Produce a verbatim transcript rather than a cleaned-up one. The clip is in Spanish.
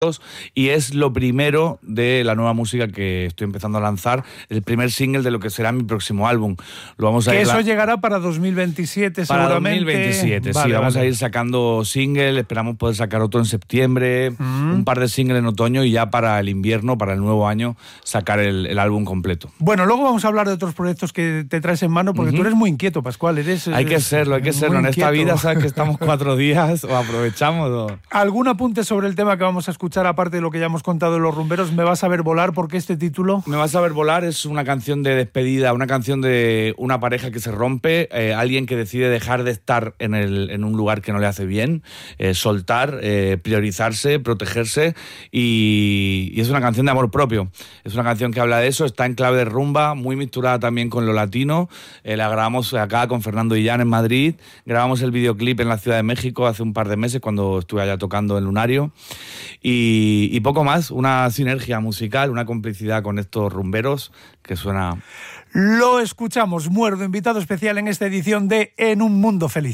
y es lo primero de la nueva música que estoy empezando a lanzar, el primer single de lo que será mi próximo álbum. Lo vamos a que ir eso la... llegará para dos mil veintisiete para seguramente. dos mil veintisiete, vale, sí, vamos vale. a ir sacando single, esperamos poder sacar otro en septiembre, mm. un par de singles en otoño y ya para el invierno, para el nuevo año, sacar el, el álbum completo. Bueno, luego vamos a hablar de otros proyectos que te traes en mano, porque uh-huh. tú eres muy inquieto, Pascual. Eres, hay que serlo, hay que serlo. En esta vida, sabes que estamos cuatro días, o aprovechamos. O... ¿Algún apunte sobre el tema que vamos a escuchar, aparte de lo que ya hemos contado de los rumberos? ¿Me vas a ver volar? ¿Por qué este título? Me vas a ver volar es una canción de despedida, una canción de una pareja que se rompe, eh, alguien que decide dejar de estar en, el, en un lugar que no le hace bien, eh, soltar, eh, priorizarse, protegerse, y, y es una canción de amor propio. Es una canción que habla de eso, está en clave de rumba, muy mixturada también con lo latino. Eh, la grabamos acá con Fernando Illán en Madrid, grabamos el videoclip en la Ciudad de México hace un par de meses cuando estuve allá tocando en Lunario, y, y poco más, una sinergia musical, una complicidad con estos rumberos que suena... Lo escuchamos, Muerdo, invitado especial en esta edición de En un Mundo Feliz.